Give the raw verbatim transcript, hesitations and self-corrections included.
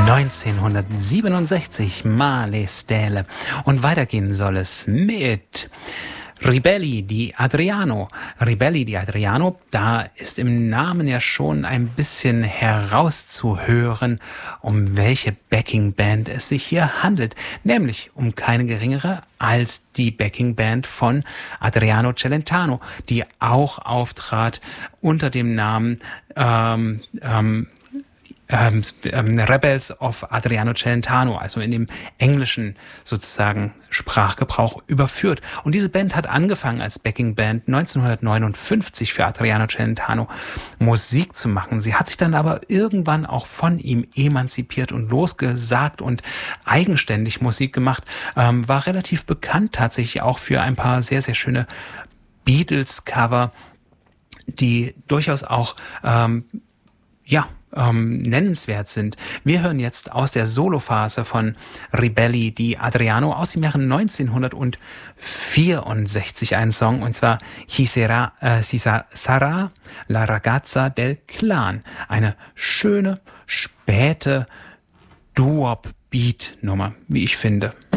neunzehnhundertsiebenundsechzig, Male Stelle. Und weitergehen soll es mit Ribelli di Adriano. Ribelli di Adriano, da ist im Namen ja schon ein bisschen herauszuhören, um welche Backingband es sich hier handelt. Nämlich um keine geringere als die Backingband von Adriano Celentano, die auch auftrat unter dem Namen ähm, ähm, Ähm, Rebels of Adriano Celentano, also in dem englischen sozusagen Sprachgebrauch überführt. Und diese Band hat angefangen als Backingband neunzehnhundertneunundfünfzig für Adriano Celentano Musik zu machen. Sie hat sich dann aber irgendwann auch von ihm emanzipiert und losgesagt und eigenständig Musik gemacht, ähm, war relativ bekannt tatsächlich auch für ein paar sehr, sehr schöne Beatles-Cover, die durchaus auch, ähm, ja, Ähm, nennenswert sind. Wir hören jetzt aus der Solophase von Ribelli di Adriano aus dem Jahre neunzehnhundertvierundsechzig einen Song, und zwar Chi sera, äh, si sarà la ragazza del clan. Eine schöne, späte Doo-Wop-Beat-Nummer, wie ich finde.